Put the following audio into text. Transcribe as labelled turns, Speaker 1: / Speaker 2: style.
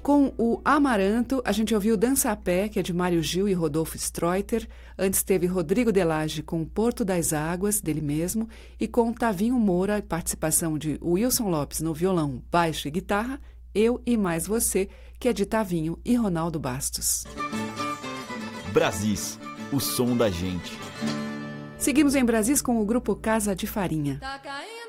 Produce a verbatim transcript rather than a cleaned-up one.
Speaker 1: Com o Amaranto, a gente ouviu Dança a Pé, que é de Mário Gil e Rodolfo Streuter. Antes teve Rodrigo Delage com Porto das Águas, dele mesmo, e com Tavinho Moura, participação de Wilson Lopes no violão, baixo e guitarra, Eu e Mais Você, que é de Tavinho e Ronaldo Bastos.
Speaker 2: Brasis, o som da gente.
Speaker 1: Seguimos em Brasis com o grupo Casa de Farinha.